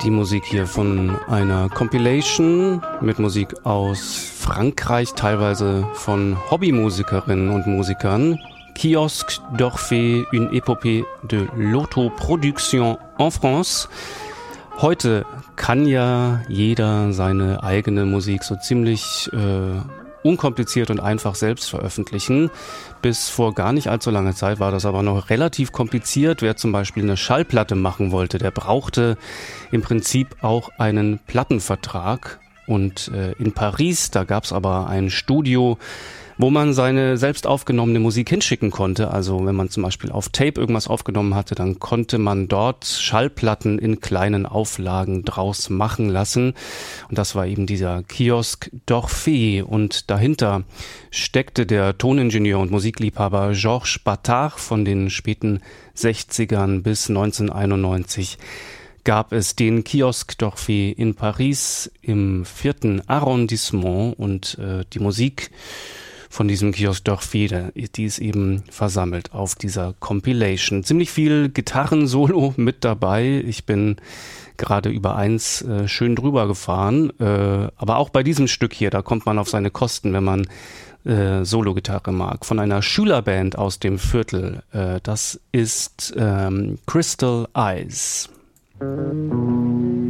Die Musik hier von einer Compilation mit Musik aus Frankreich, teilweise von Hobbymusikerinnen und Musikern. Kiosque d'Orphée, une épopée de l'autoproduction en France. Heute kann ja jeder seine eigene Musik so ziemlich unkompliziert und einfach selbst veröffentlichen. Bis vor gar nicht allzu langer Zeit war das aber noch relativ kompliziert. Wer zum Beispiel eine Schallplatte machen wollte, der brauchte im Prinzip auch einen Plattenvertrag. Und in Paris, da gab es aber ein Studio, wo man seine selbst aufgenommene Musik hinschicken konnte. Also wenn man zum Beispiel auf Tape irgendwas aufgenommen hatte, dann konnte man dort Schallplatten in kleinen Auflagen draus machen lassen. Und das war eben dieser Kiosque d'Orphée. Und dahinter steckte der Toningenieur und Musikliebhaber Georges Batard. Von den späten 60ern bis 1991 gab es den Kiosque d'Orphée in Paris im 4. Arrondissement. Und die Musik von diesem Kiosque d'Orphée, die ist eben versammelt auf dieser Compilation. Ziemlich viel Gitarren-Solo mit dabei. Ich bin gerade über eins schön drüber gefahren. Aber auch bei diesem Stück hier, da kommt man auf seine Kosten, wenn man Solo-Gitarre mag. Von einer Schülerband aus dem Viertel. Das ist Crystal Eyes.